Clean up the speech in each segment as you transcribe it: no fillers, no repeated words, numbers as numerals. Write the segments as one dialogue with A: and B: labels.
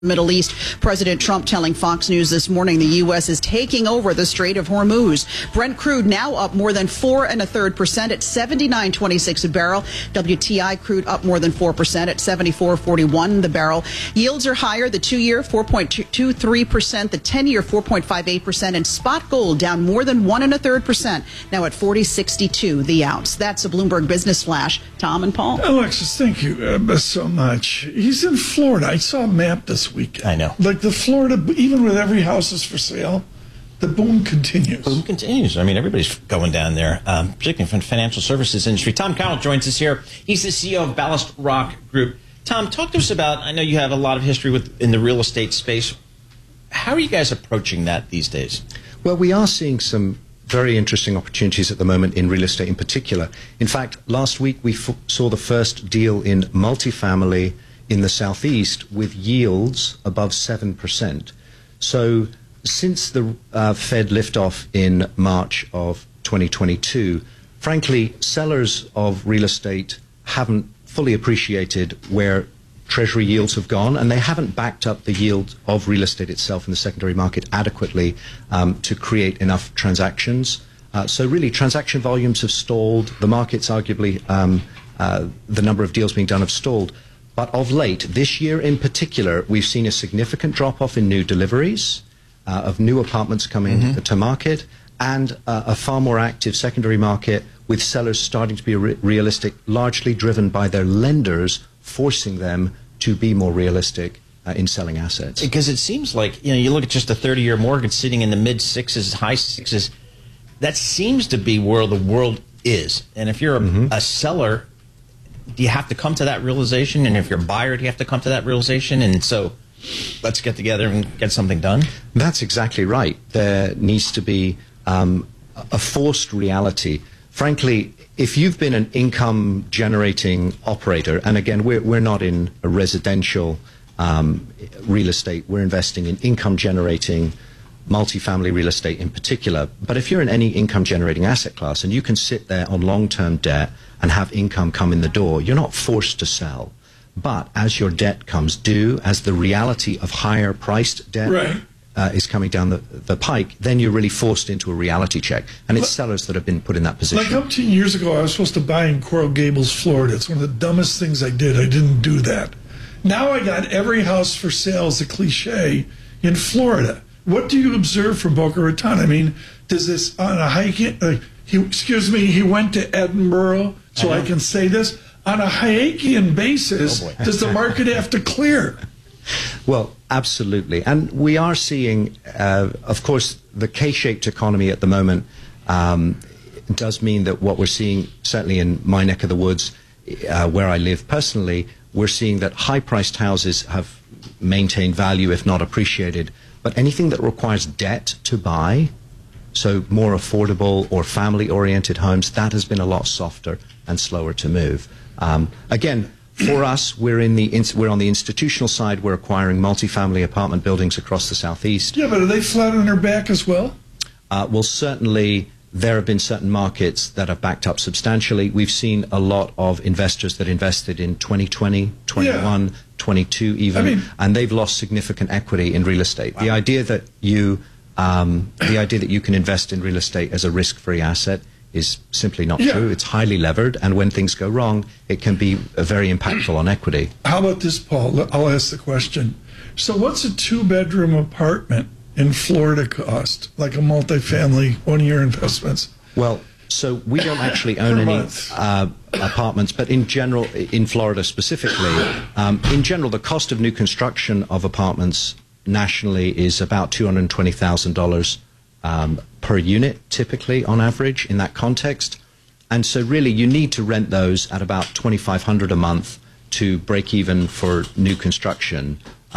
A: Middle East. President Trump telling Fox News this morning the U.S. is taking over the Strait of Hormuz. Brent crude now up more than 4 1/3% at $79.26 a barrel. WTI crude up more than 4% at $74.41 the barrel. Yields are higher. The 2-year 4.23%, the 10-year 4.58%, and spot gold down more than 1 1/3%, now at $40.62 the ounce. That's a Bloomberg Business Flash. Tom and Paul.
B: Alexis, thank you so much. He's in Florida. I saw a map this weekend.
C: I know.
B: Like the Florida, even with every house is for sale, the boom continues.
C: Boom continues. I mean, everybody's going down there, particularly from the financial services industry. Tom Connell joins us here. He's the CEO of Ballast Rock Group. Tom, talk to us about, I know you have a lot of history in the real estate space. How are you guys approaching that these days?
D: Well, we are seeing some very interesting opportunities at the moment in real estate in particular. In fact, last week we saw the first deal in multifamily in the southeast with yields above 7%. So since the Fed liftoff in March of 2022, frankly, sellers of real estate haven't fully appreciated where Treasury yields have gone, and they haven't backed up the yield of real estate itself in the secondary market adequately to create enough transactions. So really, transaction volumes have stalled. The markets, arguably, the number of deals being done have stalled. But of late, this year in particular, we've seen a significant drop-off in new deliveries of new apartments coming to market, and a far more active secondary market with sellers starting to be realistic, largely driven by their lenders forcing them to be more realistic in selling assets.
C: Because it seems like, you look at just a 30-year mortgage sitting in the mid-6s, high 6s, that seems to be where the world is. And if you're a seller, do you have to come to that realization? And if you're a buyer, do you have to come to that realization? And so let's get together and get something done?
D: That's exactly right. There needs to be a forced reality. Frankly, if you've been an income-generating operator, and again, we're not in a residential real estate, we're investing in income-generating multifamily real estate in particular. But if you're in any income-generating asset class and you can sit there on long-term debt and have income come in the door, you're not forced to sell. But as your debt comes due, as the reality of higher-priced debt is coming down the pike, then you're really forced into a reality check. And it's sellers that have been put in that position.
B: Like 15 years ago, I was supposed to buy in Coral Gables, Florida. It's one of the dumbest things I did. I didn't do that. Now I got every house for sale as a cliche in Florida. What do you observe from Boca Raton? I mean, does this on a hike? He went to Edinburgh, so I can say this. On a Hayekian basis, does the market have to clear?
D: Well, absolutely. And we are seeing, of course, the K-shaped economy at the moment does mean that what we're seeing, certainly in my neck of the woods, where I live personally, we're seeing that high-priced houses have maintained value, if not appreciated. But anything that requires debt to buy, so more affordable or family-oriented homes, that has been a lot softer and slower to move. Again, for us, we're on the institutional side. We're acquiring multifamily apartment buildings across the southeast.
B: Yeah, but are they flat on their back as well?
D: Well, certainly there have been certain markets that have backed up substantially. We've seen a lot of investors that invested in 2020, 21, 22 even, and they've lost significant equity in real estate. The idea that you can invest in real estate as a risk-free asset is simply not true. It's highly levered, and when things go wrong, it can be very impactful on equity.
B: How about this, Paul? I'll ask the question. So what's a 2-bedroom apartment in Florida cost, like a multifamily, one-year investments?
D: Well, so we don't actually own any apartments, but in general, in Florida specifically, in general, the cost of new construction of apartments nationally is about $220,000 per unit, typically, on average, in that context. And so really, you need to rent those at about $2,500 a month to break even for new construction.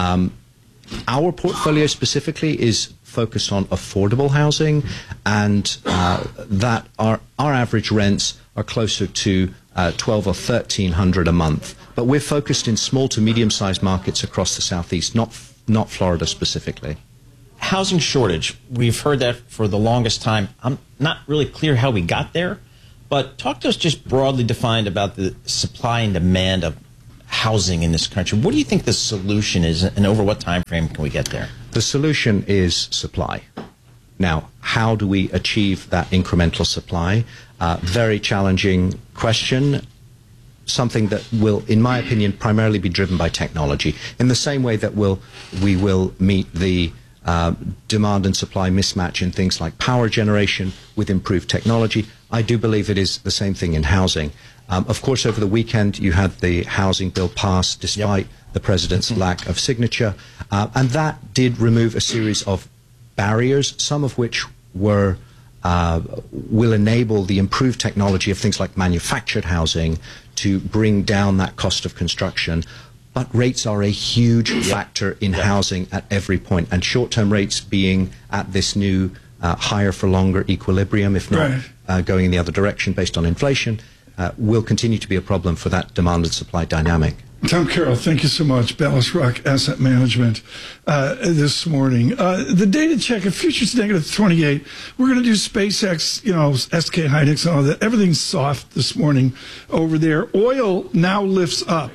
D: Our portfolio specifically is focused on affordable housing, and that our average rents are closer to $1,200 or $1,300 a month. But we're focused in small to medium-sized markets across the southeast, not Florida specifically.
C: Housing shortage, we've heard that for the longest time. I'm not really clear how we got there, but talk to us just broadly defined about the supply and demand of housing in this country. What do you think the solution is, and over what time frame can we get there?
D: The solution is supply. Now, how do we achieve that incremental supply? Very challenging question. Something that will, in my opinion, primarily be driven by technology. In the same way that we will meet the demand and supply mismatch in things like power generation with improved technology, I do believe it is the same thing in housing. Of course, over the weekend, you had the housing bill passed despite the president's lack of signature, and that did remove a series of barriers, some of which will enable the improved technology of things like manufactured housing to bring down that cost of construction. But rates are a huge factor in housing at every point, and short-term rates being at this new higher for longer equilibrium, if not going in the other direction based on inflation, will continue to be a problem for that demand and supply dynamic.
B: Tom Carroll, thank you so much. Ballast Rock Asset Management this morning. The data check, if futures negative 28, we're going to do SpaceX, SK Hynix and all that. Everything's soft this morning over there. Oil now lifts up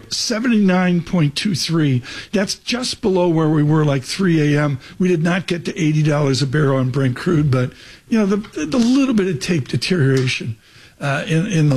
B: 79.23. That's just below where we were like 3 a.m. We did not get to $80 a barrel on Brent crude, but the little bit of tape deterioration in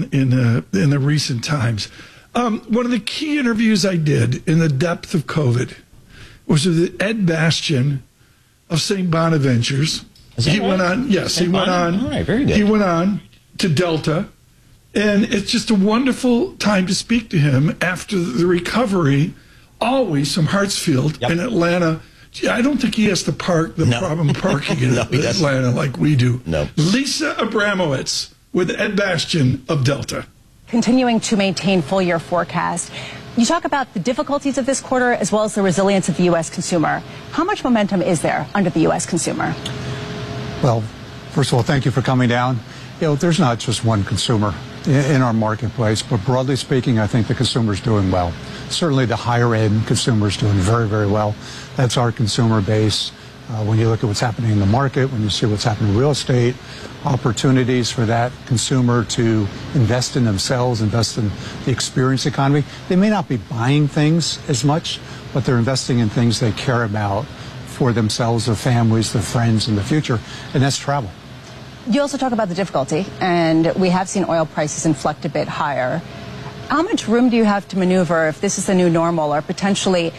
B: the recent times. One of the key interviews I did in the depth of COVID was with Ed Bastian of St. Bonaventures. He went on, yes, he went on.
C: All right, very good.
B: He went on to Delta, and it's just a wonderful time to speak to him after the recovery, always from Hartsfield in Atlanta. I don't think he has to park the problem parking in Atlanta like we do.
C: No.
B: Lisa Abramowitz with Ed Bastian of Delta.
E: Continuing to maintain full-year forecast. You talk about the difficulties of this quarter as well as the resilience of the U.S. consumer. How much momentum is there under the U.S. consumer?
F: Well, first of all, thank you for coming down. There's not just one consumer in our marketplace, but broadly speaking, I think the consumer's doing well. Certainly the higher-end consumer's doing very, very well. That's our consumer base. When you look at what's happening in the market, when you see what's happening in real estate, opportunities for that consumer to invest in themselves, invest in the experience economy. They may not be buying things as much, but they're investing in things they care about for themselves, their families, their friends in the future, and that's travel.
E: You also talk about the difficulty, and we have seen oil prices inflect a bit higher. How much room do you have to maneuver if this is the new normal, or potentially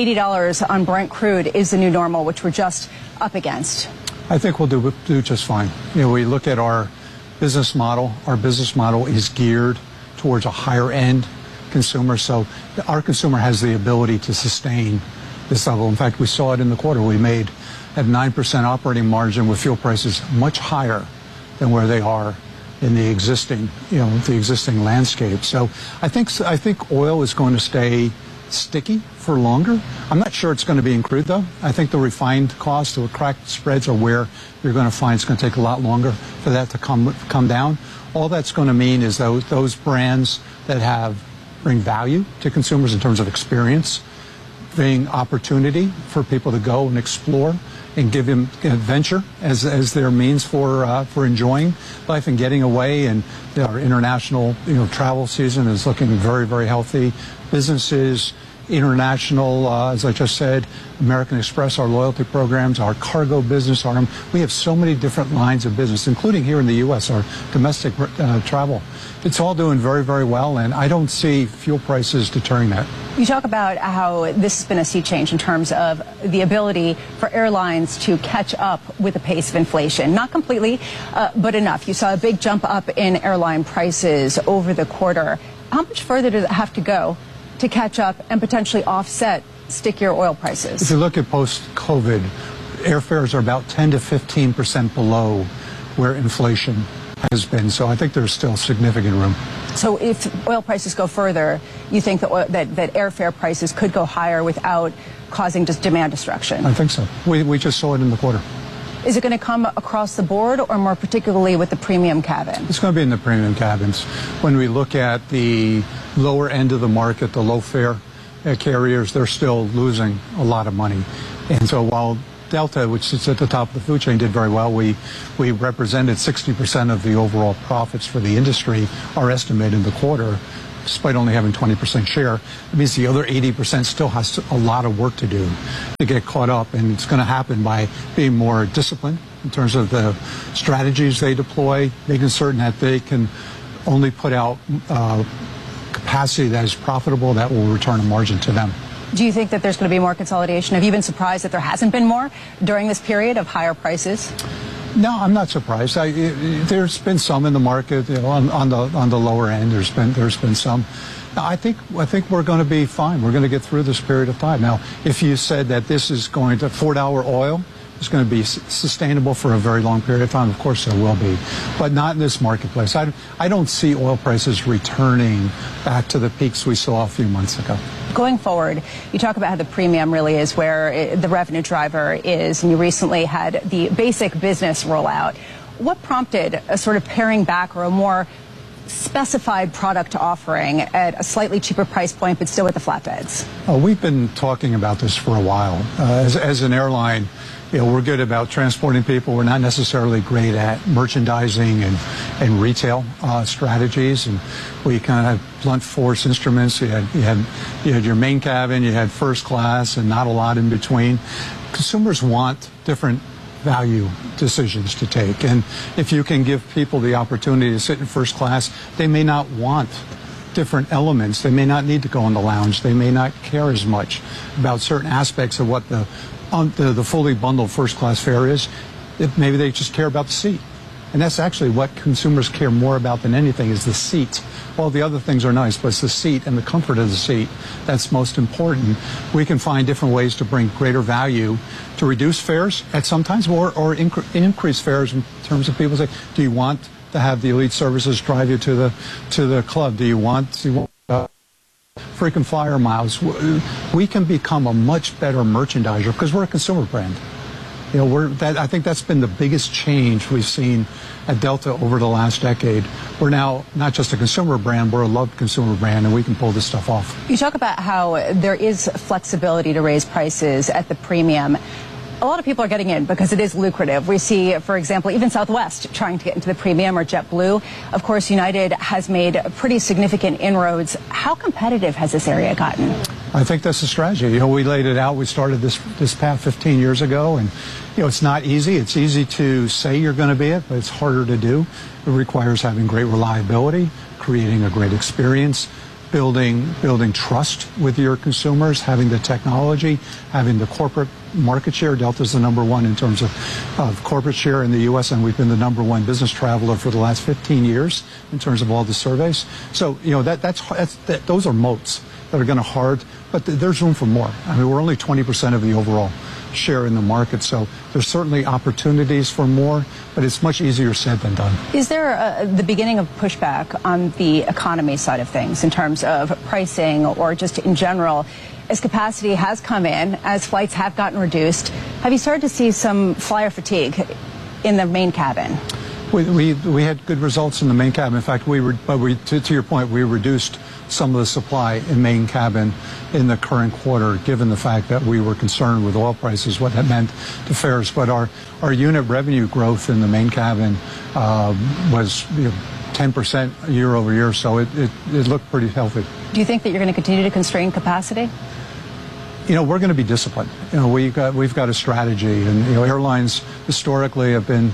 E: $80 on Brent crude is the new normal, which we're just up against?
F: I think we'll do just fine. We look at our business model. Our business model is geared towards a higher-end consumer, so our consumer has the ability to sustain this level. In fact, we saw it in the quarter. We made at 9% operating margin with fuel prices much higher than where they are in the existing, the existing landscape. So I think oil is going to stay sticky for longer. I'm not sure it's going to be in crude, though. I think the refined cost or cracked spreads are where you're going to find it's going to take a lot longer for that to come down. All that's going to mean is those brands that bring value to consumers in terms of experience, bring opportunity for people to go and explore and give them adventure as their means for enjoying life and getting away. And our international travel season is looking very, very healthy. Businesses, international, as I just said, American Express, our loyalty programs, our cargo business, we have so many different lines of business, including here in the U.S., our domestic travel. It's all doing very, very well, and I don't see fuel prices deterring that.
E: You talk about how this has been a sea change in terms of the ability for airlines to catch up with the pace of inflation. Not completely, but enough. You saw a big jump up in airline prices over the quarter. How much further does it have to go to catch up and potentially offset stickier oil prices?
F: If you look at post-COVID, airfares are about 10 to 15% below where inflation has been. So I think there's still significant room.
E: So if oil prices go further, you think that airfare prices could go higher without causing just demand destruction?
F: I think so. We just saw it in the quarter.
E: Is it going to come across the board or more particularly with the premium cabin?
F: It's going to be in the premium cabins. When we look at the lower end of the market, the low fare carriers, they're still losing a lot of money. And so while Delta, which sits at the top of the food chain, did very well, we represented 60% of the overall profits for the industry, our estimate in the quarter. despite only having 20% share. It means the other 80% still has a lot of work to do to get caught up, and it's going to happen by being more disciplined in terms of the strategies they deploy, making certain that they can only put out capacity that is profitable, that will return a margin to them.
E: Do you think that there's going to be more consolidation? Have you been surprised that there hasn't been more during this period of higher prices?
F: No, I'm not surprised. There's been some in the market, on the lower end. There's been some. I think we're going to be fine. We're going to get through this period of time. Now, if you said that this is going to $4 oil, it's going to be sustainable for a very long period of time. Of course, there will be, but not in this marketplace. I don't see oil prices returning back to the peaks we saw a few months ago.
E: Going forward, you talk about how the premium really is where the revenue driver is, and you recently had the basic business rollout. What prompted a sort of paring back or a more specified product offering at a slightly cheaper price point, but still with the flatbeds?
F: We've been talking about this for a while. As an airline, we're good about transporting people. We're not necessarily great at merchandising and retail strategies. And we kind of have blunt force instruments. You had your main cabin, you had first class, and not a lot in between. Consumers want different value decisions to take. And if you can give people the opportunity to sit in first class, they may not want different elements. They may not need to go in the lounge. They may not care as much about certain aspects of what the fully bundled first class fare is. Maybe they just care about the seat. And that's actually what consumers care more about than anything, is the seat. All the other things are nice, but it's the seat and the comfort of the seat that's most important. We can find different ways to bring greater value, to reduce fares at some times, or increase fares in terms of people say, do you want to have the elite services drive you to the club? Do you want frequent flyer miles? We can become a much better merchandiser because we're a consumer brand. I think that's been the biggest change we've seen at Delta over the last decade. We're now not just a consumer brand, we're a loved consumer brand, and we can pull this stuff off.
E: You talk about how there is flexibility to raise prices at the premium. A lot of people are getting in because it is lucrative. We see, for example, even Southwest trying to get into the premium, or JetBlue. Of course, United has made pretty significant inroads. How competitive has this area gotten?
F: I think that's the strategy. We laid it out. We started this path 15 years ago, and it's not easy. It's easy to say you're going to be it, but it's harder to do. It requires having great reliability, creating a great experience, building trust with your consumers, having the technology, having the corporate market share. Delta's the number one in terms of corporate share in the U.S., and we've been the number one business traveler for the last 15 years in terms of all the surveys. So, those are moats that are going to hard, but there's room for more. I mean, we're only 20% of the overall share in the market, so there's certainly opportunities for more, but it's much easier said than done.
E: Is there the beginning of pushback on the economy side of things in terms of pricing or just in general? As capacity has come in, as flights have gotten reduced, have you started to see some flyer fatigue in the main cabin?
F: We had good results in the main cabin. In fact, to your point, we reduced some of the supply in main cabin in the current quarter, given the fact that we were concerned with oil prices, what that meant to fares. But our unit revenue growth in the main cabin was 10% year over year, so it looked pretty healthy.
E: Do you think that you're going to continue to constrain capacity?
F: We're going to be disciplined. We've got a strategy, and airlines historically have been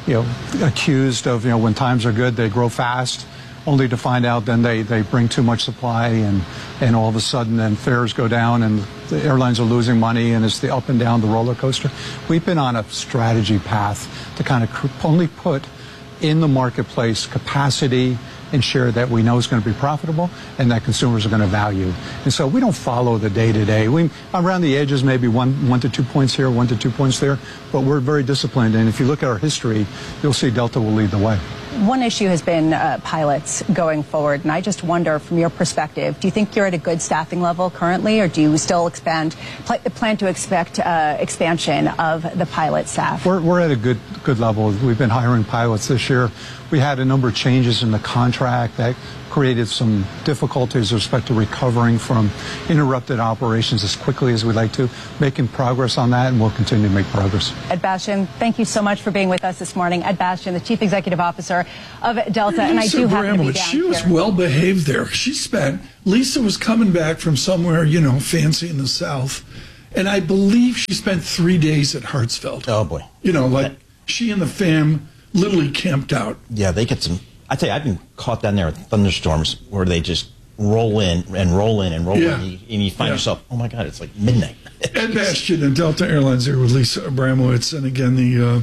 F: accused of when times are good they grow fast, only to find out then they bring too much supply, and all of a sudden then fares go down and the airlines are losing money, and it's the up and down the roller coaster. We've been on a strategy path to kind of only put in the marketplace capacity and share that we know is going to be profitable and that consumers are going to value. And so we don't follow the day-to-day. Around the edges, maybe one to 2 points here, 1 to 2 points there, but we're very disciplined. And if you look at our history, you'll see Delta will lead the way.
E: One issue has been pilots going forward, and I just wonder, from your perspective, do you think you're at a good staffing level currently, or do you still plan to expect expansion of the pilot staff?
F: We're at a good level. We've been hiring pilots this year. We had a number of changes in the contract that created some difficulties with respect to recovering from interrupted operations as quickly as we'd like to. Making progress on that, and we'll continue to make progress.
E: Ed Bastian, thank you so much for being with us this morning. Ed Bastian, the Chief Executive Officer founder of Delta, and I do happen to be down
B: she was
E: here.
B: well behaved there. Lisa was coming back from somewhere, fancy in the South, and I believe she spent 3 days at Hartsfield.
C: Oh, boy.
B: She and the fam literally camped out.
C: Yeah, they get some. I tell you, I've been caught down there with thunderstorms where they just roll in and roll in and roll in, and you find yourself, oh my God, it's like midnight.
B: Ed Bastian and Delta Airlines there with Lisa Abramowitz, and again, the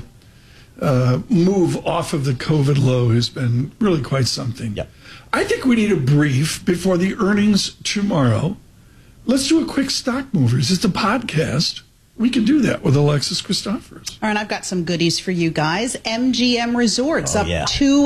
B: move off of the COVID low has been really quite something.
C: Yep.
B: I think we need a brief before the earnings tomorrow. Let's do a quick stock movers. It's a podcast. We can do that with Alexis Christophers.
A: All right, I've got some goodies for you guys. MGM Resorts up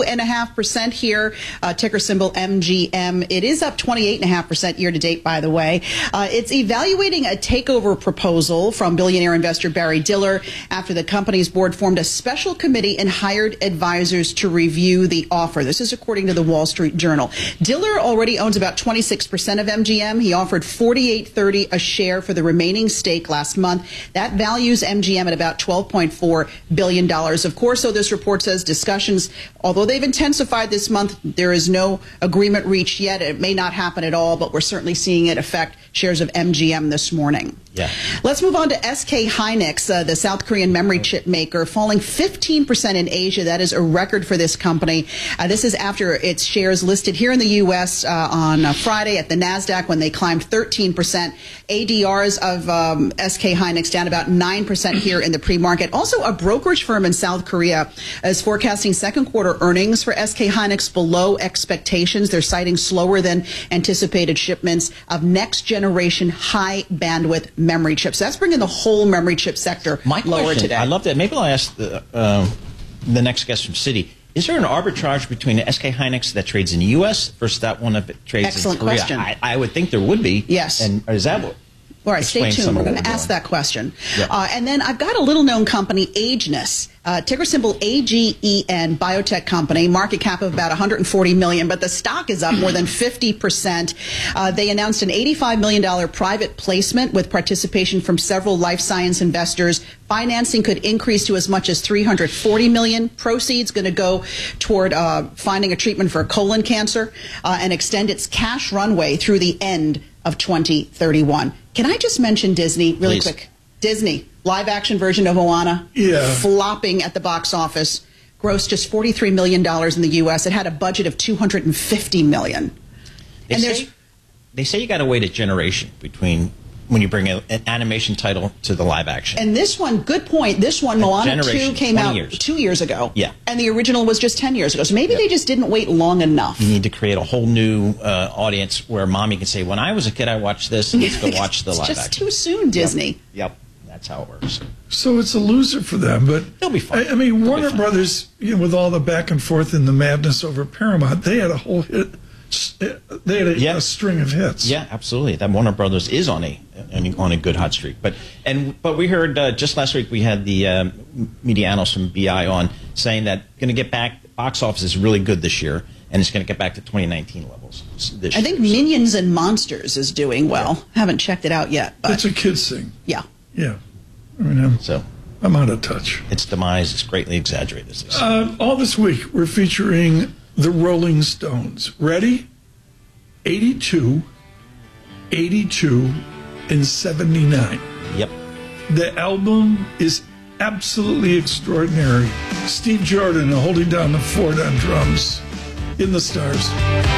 A: 2.5% here. Ticker symbol MGM. It is up 28.5% year to date, by the way. It's evaluating a takeover proposal from billionaire investor Barry Diller after the company's board formed a special committee and hired advisors to review the offer. This is according to the Wall Street Journal. Diller already owns about 26% of MGM. He offered $48.30 a share for the remaining stake last month. That values MGM at about $12.4 billion. Of course, so this report says discussions, although they've intensified this month, there is no agreement reached yet. It may not happen at all, but we're certainly seeing it affect shares of MGM this morning.
C: Yeah.
A: Let's move on to SK Hynix, the South Korean memory chip maker, falling 15% in Asia. That is a record for this company. This is after its shares listed here in the U.S. On Friday at the NASDAQ when they climbed 13%. ADRs of SK Hynix down about 9% here in the pre-market. Also, a brokerage firm in South Korea is forecasting second quarter earnings for SK Hynix below expectations. They're citing slower than anticipated shipments of next generation high bandwidth memory chips. That's bringing the whole memory chip sector lower today.
C: I love that. Maybe I'll ask the next guest from Citi. Is there an arbitrage between the SK Hynix that trades in the U.S. versus that one that trades
A: Excellent
C: in Korea?
A: question.
C: I would think there would be.
A: Yes.
C: And is that what?
A: All right, stay tuned. We're going to ask that question.
C: Yep.
A: And then I've got a little-known company, Agenus, ticker symbol AGEN, biotech company, market cap of about $140 million, but the stock is up more than 50%. They announced an $85 million private placement with participation from several life science investors. Financing could increase to as much as $340 million. Proceeds going to go toward finding a treatment for colon cancer and extend its cash runway through the end of 2031. Can I just mention Disney really quick? Disney, live action version of Moana, flopping at the box office, grossed just $43 million in the U.S. It had a budget of $250 million.
C: They say you got to wait a generation between when you bring an animation title to the live action.
A: And this one, good point, this one, Moana 2, came out 2 years ago.
C: Yeah.
A: And the original was just 10 years ago. So maybe they just didn't wait long enough.
C: You need to create a whole new audience where mommy can say, when I was a kid, I watched this, and let's go watch the live action.
A: It's just too soon, Disney.
C: Yep. That's how it works.
B: So it's a loser for them, but
C: they'll be fine.
B: I mean, Warner Brothers, with all the back and forth and the madness over Paramount, they had a whole hit. They had a string of hits.
C: Yeah, absolutely. That Warner Brothers is on a good hot streak. But we heard just last week we had the media analyst from BI on saying that going to get back. Box office is really good this year, and it's going to get back to 2019 levels this year.
A: I think Minions and Monsters is doing well. Haven't checked it out yet. But
B: it's a kids thing.
A: Yeah.
B: Yeah. I mean, I'm out of touch.
C: Its demise is greatly exaggerated. As they say.
B: All this week, we're featuring the Rolling Stones. Ready? 82, 82, and 79.
C: Yep.
B: The album is absolutely extraordinary. Steve Jordan holding down the fort on drums. In the Stars.